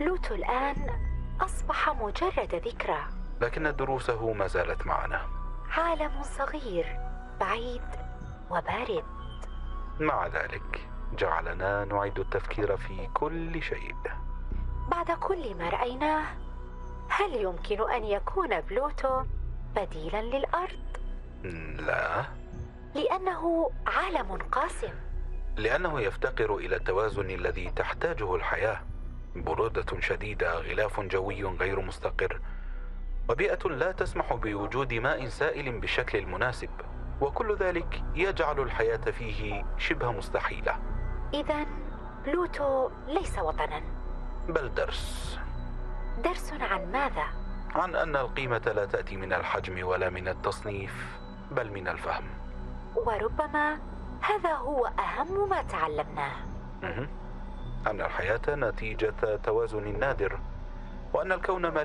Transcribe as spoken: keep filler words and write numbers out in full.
بلوتو الآن أصبح مجرد ذكرى، لكن دروسه ما زالت معنا. عالم صغير بعيد وبارد. مع ذلك جعلنا نعيد التفكير في كل شيء. بعد كل ما رأيناه، هل يمكن أن يكون بلوتو بديلا للأرض؟ لا، لأنه عالم قاسم. لأنه يفتقر إلى التوازن الذي تحتاجه الحياة: برودة شديدة، غلاف جوي غير مستقر، وبيئة لا تسمح بوجود ماء سائل بالشكل المناسب، وكل ذلك يجعل الحياة فيه شبه مستحيلة. إذن بلوتو ليس وطنا، بل درس. درس عن ماذا؟ عن أن القيمة لا تأتي من الحجم ولا من التصنيف، بل من الفهم. وربما هذا هو أهم ما تعلمناه، أن الحياة نتيجة توازن نادر، وأن الكون مليء